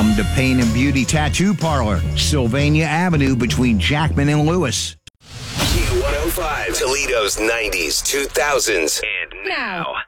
Welcome to Pain and Beauty Tattoo Parlor, Sylvania Avenue between Jackman and Lewis. Q105, Toledo's 90s, 2000s, and now.